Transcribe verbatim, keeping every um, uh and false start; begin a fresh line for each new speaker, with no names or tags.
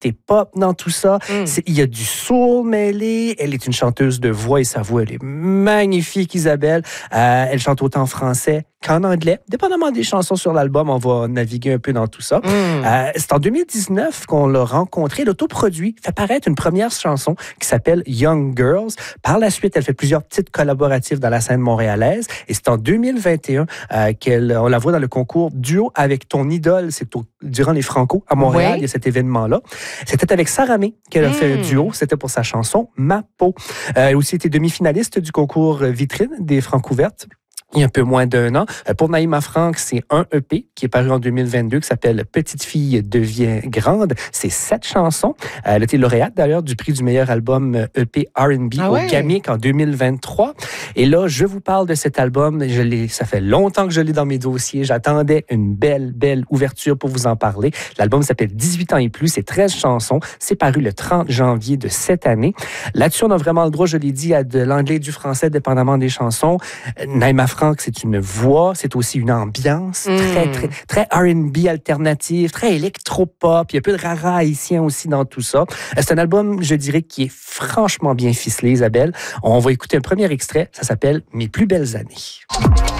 côté pop dans tout ça.
Mm.
C'est, il y a du soul mêlé. Elle est une chanteuse de voix et sa voix, elle est magnifique, Isabelle. Euh, elle chante autant en français qu'en anglais. Dépendamment des chansons sur l'album, on va naviguer un peu dans tout ça.
Mm.
Euh, c'est en deux mille dix-neuf qu'on l'a rencontrée. L'autoproduit fait paraître une première chanson qui s'appelle Young Girls. Par la suite, elle fait plusieurs petites collaboratives dans la scène montréalaise. Et c'est en deux mille vingt et un euh, qu'elle, on la voit dans le concours Duo avec ton idole. C'est au, durant les Franco à Montréal,
Oui.
il y a cet événement-là. C'était avec Sarah May qu'elle a
Mm.
fait un duo. C'était pour sa chanson Ma peau. Euh, elle a aussi été demi-finaliste du concours Vitrine des Francouvertes. Il y a un peu moins d'un an. Pour Naïma Franck, c'est un E P qui est paru en deux mille vingt-deux qui s'appelle Petite fille devient grande. C'est sept chansons. Elle a été lauréate d'ailleurs du prix du meilleur album E P R and B
Ah
au
ouais?
Gamic en deux mille vingt-trois. Et là, je vous parle de cet album. Je l'ai, ça fait longtemps que je l'ai dans mes dossiers. J'attendais une belle, belle ouverture pour vous en parler. L'album s'appelle dix-huit ans et plus. C'est treize chansons. C'est paru le trente janvier de cette année. Là-dessus, on a vraiment le droit, je l'ai dit, à de l'anglais et du français, dépendamment des chansons. Naïma Franck, c'est une voix, c'est aussi une ambiance
Mm.
très, très, très R and B alternative, très électropop. Il y a un peu de rara haïtien aussi dans tout ça. C'est un album, je dirais, qui est franchement bien ficelé, Isabelle. On va écouter un premier extrait. Ça s'appelle Mes plus belles années.